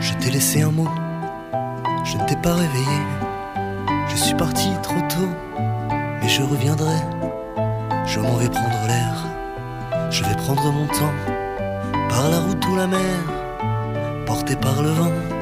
Je t'ai laissé un mot, je ne t'ai pas réveillé. Je suis parti trop tôt, mais je reviendrai. Je m'en vais prendre l'air, je vais prendre mon temps, par la route ou la mer, porté par le vent.